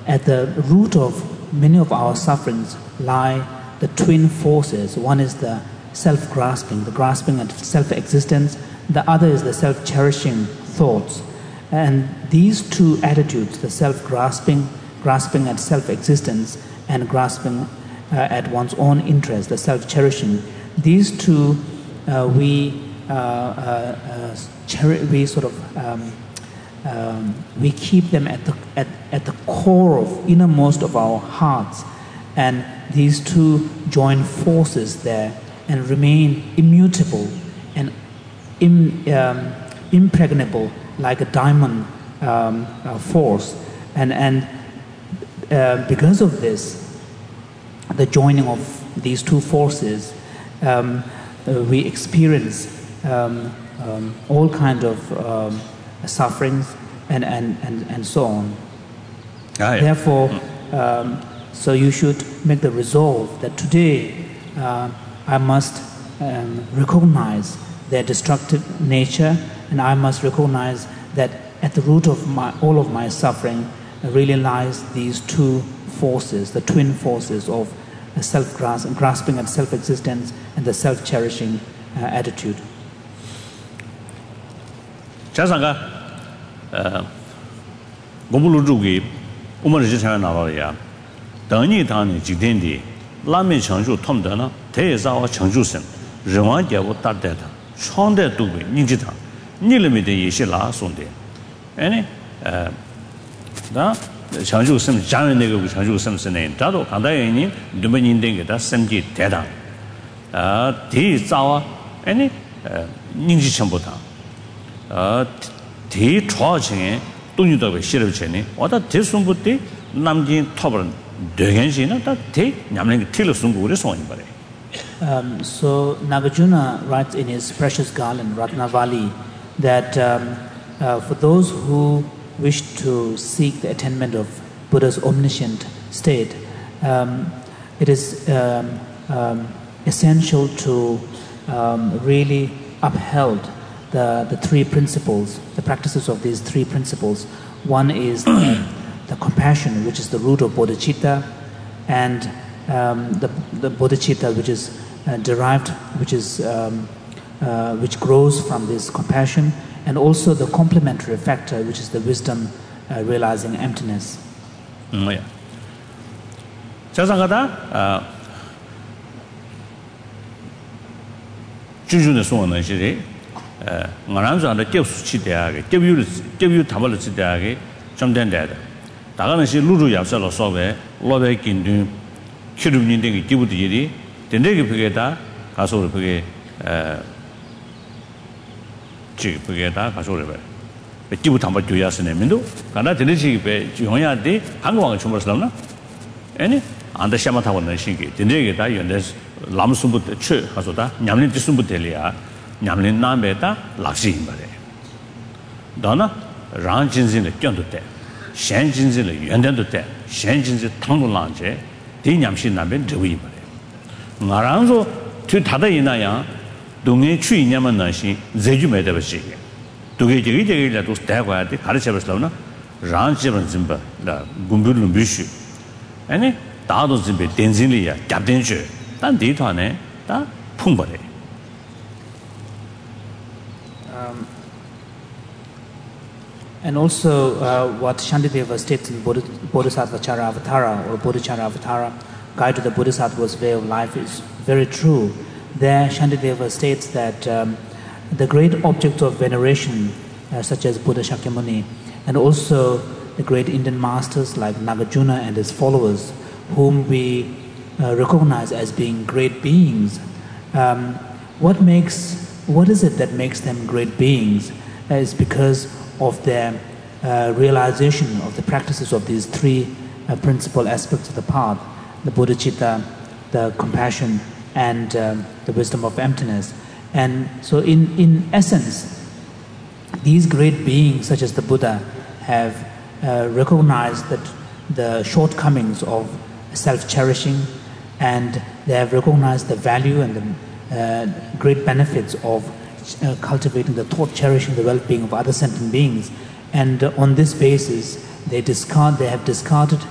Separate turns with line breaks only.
At the root of many of our sufferings lie the twin forces. One is the self-grasping, the grasping at self-existence. The other is the self-cherishing thoughts. And these two attitudes, the self-grasping, grasping at self-existence, and grasping at one's own interest, the self-cherishing, these two we keep them at the core of innermost of our hearts, and these two join forces there and remain immutable and impregnable like a diamond force, and because of this, the joining of these two forces, we experience all kind of sufferings and so on. Therefore, so you should make the resolve that today I must recognize their destructive nature, and I must recognize that at the root of all of my suffering really lies these two forces, the twin forces of self-grasping at self-existence and the self-cherishing attitude.
자상가 고불루주기 우머르지찬 나와야等你当你几天的拉面成就痛的呢대사와成就선人王节我打的他创的都被你知道你里面的也是拉送的哎那成就선 자연那个成就선是呢다도 간다니 너무님 된게 다 선지 대단 대사와 아니 닝지 전부다 대초층에 돈이도 싫어지네 와다 대순부터 남진 톱은 되겐시나 다 냠는 틀을 순고를 소원이 말해.
So Nagarjuna writes in his precious garland Ratnavali that for those who wish to seek the attainment of Buddha's omniscient state, it is essential to really uphold the three principles, the practices of these three principles. One is the compassion, which is the root of bodhicitta, and the bodhicitta, which is derived, which grows from this compassion, and also the complementary factor, which is the wisdom realizing emptiness.
Yeah. 자상가다 주주의 소원은 시리 나란자의 교수치대하게 교육 담을 치대하게 좀 된다. 다가는 시 루루 yap살로 소베 로베 긴든 키르민된 기부들이 된대게 그게다 가서 그게 그게다 가서 그래. 기부 담을 줘야스네 민도 가나 되는지 배 용야데 한국왕을 주물었나? 아니 안다 샤마타고는 신기 된대게 다 연대 남순부터 최 가서다 냠린 뒤순부터리아 냠린 남에다 락시인 말에 너나 랑진진의 견도대 셴진진의 연대도대 셴진진 탕로랑제 대냠신 남에 저위 말에 나랑서 뒤 다다 이나야 동에 추이냐면 나시 제주매대 버시게 두개 저기라도 대과야 돼 가르쳐 버스라나 랑지번 진바 나 군불은 비슈 아니 다도 진배 된진리야 잡된주 단 뒤ቷ네 다 풍버래.
And also what Shantideva states in Bodhisattva Charavatara or Bodhicharyavatara, Guide to the Bodhisattva's Way of Life, is very true. There Shantideva states that the great objects of veneration such as Buddha Shakyamuni and also the great Indian masters like Nagarjuna and his followers, whom we recognize as being great beings, what is it that makes them great beings? Is because of their realization of the practices of these three principal aspects of the path: the bodhicitta, the compassion, and the wisdom of emptiness. And so in essence, these great beings such as the Buddha have recognized that the shortcomings of self-cherishing, and they have recognized the value and the great benefits of cultivating the thought, cherishing the well-being of other sentient beings. And on this basis, they have discarded